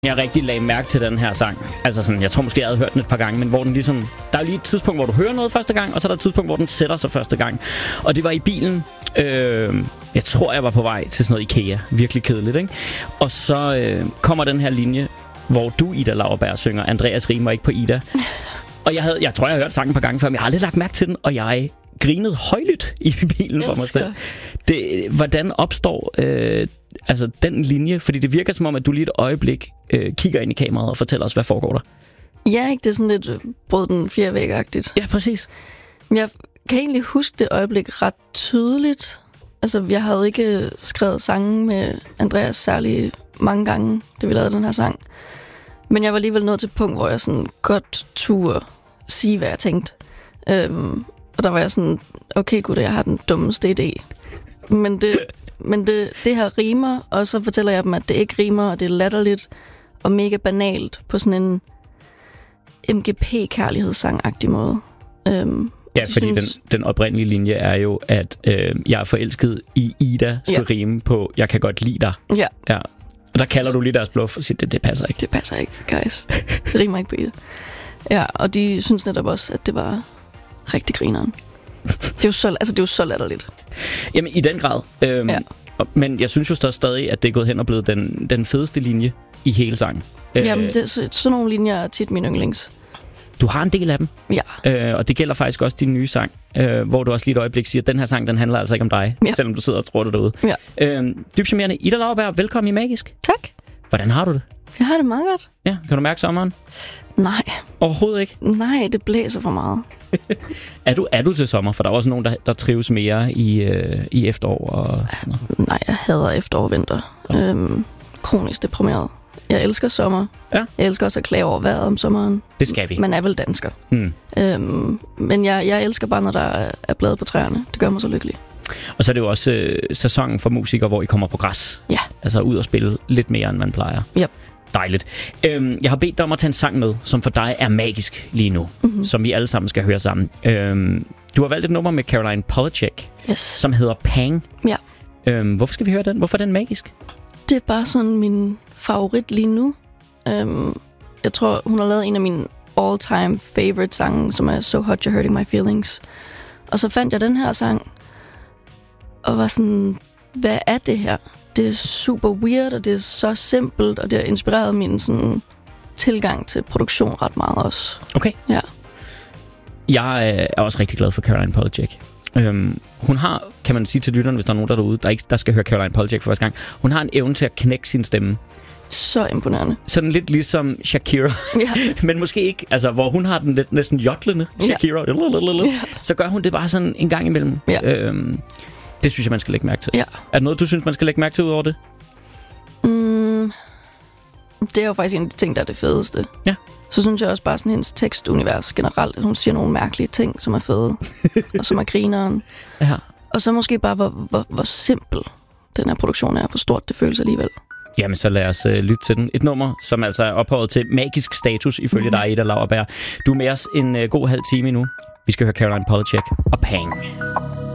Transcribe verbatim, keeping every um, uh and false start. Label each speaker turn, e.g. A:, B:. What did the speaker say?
A: Jeg rigtig lagde mærke til den her sang. Altså sådan, jeg tror måske, jeg havde hørt den et par gange, men hvor den ligesom... Der er jo lige et tidspunkt, hvor du hører noget første gang, og så er der et tidspunkt, hvor den sætter sig første gang. Og det var i bilen. Øh, jeg tror, jeg var på vej til sådan noget IKEA. Virkelig kedeligt, ikke? Og så øh, kommer den her linje, hvor du, Ida Lauerberg, synger Andreas rimer ikke på Ida. Og jeg, havde, jeg tror, jeg har hørt sangen et par gange før, men jeg har aldrig lagt mærke til den, og jeg grinede højlydt i bilen for mig selv. Det, hvordan opstår øh, altså den linje? Fordi det virker som om, at du lige et øjeblik øh, kigger ind i kameraet og fortæller os, hvad foregår der.
B: Ja, ikke? Det er sådan lidt brød den fjerde væg-agtigt.
A: Ja, præcis.
B: Jeg kan egentlig huske det øjeblik ret tydeligt. Altså, jeg havde ikke skrevet sange med Andreas særlig mange gange, da vi lavede den her sang. Men jeg var alligevel nået til et punkt, hvor jeg sådan godt turde sige, hvad jeg tænkte. Øhm, og der var jeg sådan, okay gud, jeg har den dummeste idé. Men det, men det, det her rimer, og så fortæller jeg dem, at det ikke rimer, og det er latterligt og mega banalt på sådan en M G P-kærlighedssang-agtig måde. Øhm,
A: ja, fordi synes... den, den oprindelige linje er jo, at øh, jeg er forelsket i Ida, skulle ja. rime på, jeg kan godt lide dig.
B: Ja.
A: ja. Og der kalder du lige deres bluff og siger, det, det passer ikke.
B: Det passer ikke, guys. Det rimer ikke på Ida. Ja, og de synes netop også, at det var rigtig grineren. Det er jo så, altså, det er jo så latterligt.
A: Jamen, i den grad. Øhm, ja. Men jeg synes jo stadig, at det er gået hen og blevet den, den fedeste linje i hele sangen.
B: Jamen, det, så, sådan nogle linjer er tit min yndlings.
A: Du har en del af dem.
B: Ja.
A: Øh, og det gælder faktisk også din nye sang, øh, hvor du også lige et øjeblik siger, at den her sang, den handler altså ikke om dig, ja. selvom du sidder og tror det derude.
B: Ja.
A: Øh, dybt charmerende. Ida Lauerberg, velkommen i Magisk.
B: Tak.
A: Hvordan har du det?
B: Jeg har det meget godt.
A: Ja, kan du mærke sommeren?
B: Nej.
A: Overhovedet ikke?
B: Nej, det blæser for meget.
A: er, du, er du til sommer? For der er også nogen, der, der trives mere i, øh, i efterår. Og...
B: Nej, jeg hader efterår og vinter. Øhm, kronisk deprimeret. Jeg elsker sommer.
A: Ja.
B: Jeg elsker også at klage over vejret om sommeren.
A: Det skal vi.
B: Man er vel dansker.
A: Hmm.
B: Øhm, men jeg, jeg elsker bare, når der er blade på træerne. Det gør mig så lykkelig.
A: Og så er det jo også øh, sæsonen for musikere, hvor I kommer på græs.
B: Ja. Altså
A: ud og spille lidt mere, end man plejer.
B: Ja.
A: Dejligt. Øhm, jeg har bedt dig om at tage en sang med, som for dig er magisk lige nu. Mm-hmm. Som vi alle sammen skal høre sammen. Øhm, du har valgt et nummer med Caroline Polachek,
B: yes.
A: som hedder Pang.
B: Ja.
A: Øhm, hvorfor skal vi høre den? Hvorfor er den magisk?
B: Det er bare sådan min favorit lige nu. Øhm, jeg tror, hun har lavet en af mine all-time favorite sange, som er So Hot You're Hurting My Feelings. Og så fandt jeg den her sang, og var sådan, hvad er det her? Det er super weird, og det er så simpelt, og det har inspireret min sådan, tilgang til produktion ret meget også.
A: Okay.
B: Ja.
A: Jeg er også rigtig glad for Caroline Polachek. Øhm, hun har, kan man sige til lytterne, hvis der er nogen der derude, der, ikke, der skal høre Caroline Polachek for første gang, hun har en evne til at knække sin stemme.
B: Så imponerende.
A: Sådan lidt ligesom Shakira.
B: Ja.
A: Men måske ikke, altså hvor hun har den lidt næsten jotlende Shakira. Ja. Ja. Så gør hun det bare sådan en gang imellem.
B: Ja.
A: Øhm, det synes jeg, man skal lægge mærke til.
B: Ja.
A: Er det noget, du synes, man skal lægge mærke til ud over det?
B: Mm, det er jo faktisk en af de ting, der er det fedeste.
A: Ja.
B: Så synes jeg også bare sådan hendes tekstunivers generelt, at hun siger nogle mærkelige ting, som er fede, og som er grineren.
A: Ja.
B: Og så måske bare, hvor, hvor, hvor simpel den her produktion er, hvor stort det føles alligevel.
A: Jamen, så lad os uh, lytte til den. Et nummer, som altså er ophøjet til magisk status, ifølge mm. dig, Ida Lauerberg. Du er med os en uh, god halv time nu. Vi skal høre Caroline Polachek og Pang.